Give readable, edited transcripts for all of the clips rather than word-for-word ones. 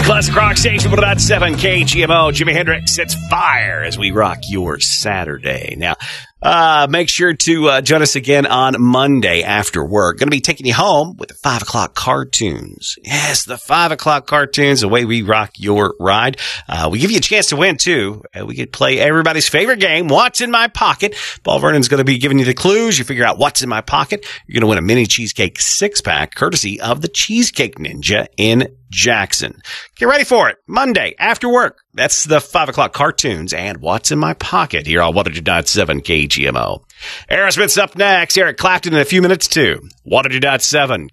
Classic Rock Station 107 KGMO. Jimi Hendrix sets fire as we rock your Saturday. Now, make sure to join us again on Monday after work. Going to be taking you home with the 5 o'clock cartoons. Yes, the 5 o'clock cartoons, the way we rock your ride. We give you a chance to win, too. We could play everybody's favorite game, What's in My Pocket. Paul Vernon's going to be giving you the clues. You figure out what's in my pocket. You're going to win a mini cheesecake 6-pack, courtesy of the Cheesecake Ninja in Jackson. Get ready for it. Monday after work. That's the 5 o'clock cartoons and What's in My Pocket here on 100.7 KGMO. Aerosmith's up next. Eric Clapton in a few minutes too. 100.7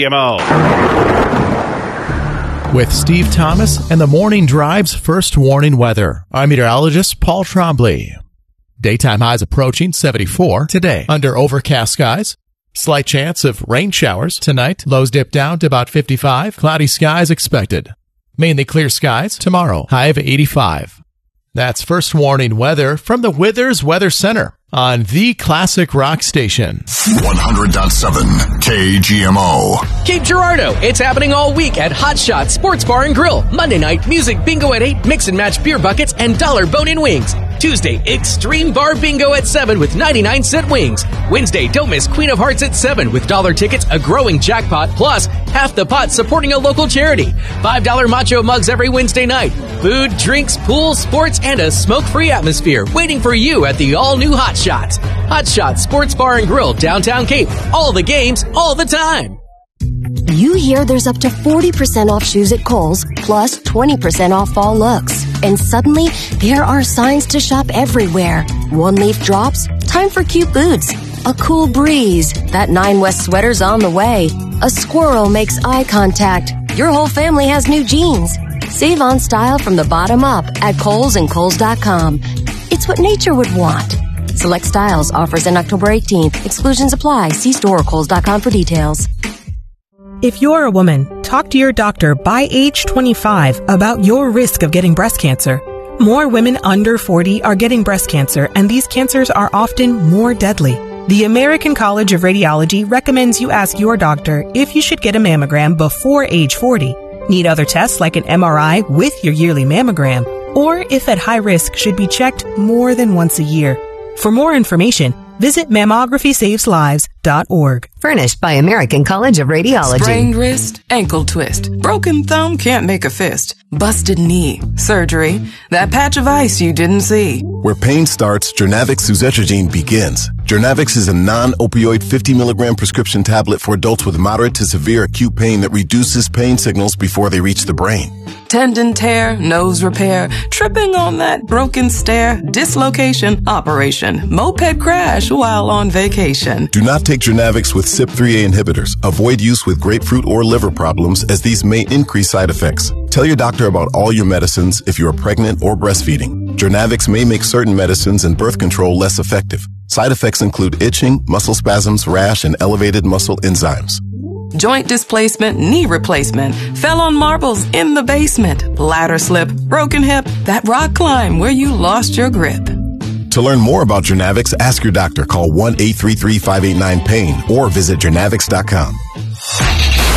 KGMO. With Steve Thomas and the Morning Drive's first warning weather, I'm meteorologist Paul Trombley. Daytime highs approaching 74 today under overcast skies. Slight chance of rain showers tonight. Lows dip down to about 55. Cloudy skies expected. Mainly clear skies tomorrow. High of 85. That's first warning weather from the Withers Weather Center on the Classic Rock Station. 100.7 KGMO. Cape Girardeau. It's happening all week at Hot Shot Sports Bar and Grill. Monday night, music bingo at 8, mix and match beer buckets, and dollar bone-in wings. Tuesday, Extreme Bar Bingo at 7 with 99-cent wings. Wednesday, don't miss Queen of Hearts at 7 with dollar tickets, a growing jackpot, plus half the pot supporting a local charity. $5 macho mugs every Wednesday night. Food, drinks, pool, sports, and a smoke-free atmosphere waiting for you at the all-new Hot Shots. Hot Shots Sports Bar and Grill, downtown Cape. All the games, all the time. You hear there's up to 40% off shoes at Kohl's, plus 20% off fall looks. And suddenly, there are signs to shop everywhere. One leaf drops, time for cute boots. A cool breeze, that 9 West sweater's on the way. A squirrel makes eye contact. Your whole family has new jeans. Save on style from the bottom up at Kohl's and Kohl's.com. It's what nature would want. Select styles, offers in October 18th. Exclusions apply. See store or Kohl's.com for details. If you're a woman, talk to your doctor by age 25 about your risk of getting breast cancer. More women under 40 are getting breast cancer, and these cancers are often more deadly. The American College of Radiology recommends you ask your doctor if you should get a mammogram before age 40, need other tests like an MRI with your yearly mammogram, or if at high risk should be checked more than once a year. For more information, visit mammographysaveslives.org. Furnished by American College of Radiology. Sprained wrist, ankle twist, broken thumb can't make a fist, busted knee, surgery, that patch of ice you didn't see. Where pain starts, Jernavix suzetrigine begins. Jernavix is a non-opioid 50 milligram prescription tablet for adults with moderate to severe acute pain that reduces pain signals before they reach the brain. Tendon tear, nose repair, tripping on that broken stair, dislocation, operation, moped crash while on vacation. Do not take Jernavix with CYP3A inhibitors. Avoid use with grapefruit or liver problems, as these may increase side effects. Tell your doctor about all your medicines if you are pregnant or breastfeeding. Jernavix may make certain medicines and birth control less effective. Side effects include itching, muscle spasms, rash, and elevated muscle enzymes. Joint displacement, knee replacement, fell on marbles in the basement, ladder slip, broken hip, that rock climb where you lost your grip. To learn more about Jernavix, ask your doctor. Call 1-833-589-PAIN or visit Jernavix.com.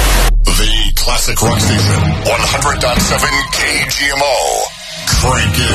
The Classic Rock Station, 100.7 KGMO. Crank it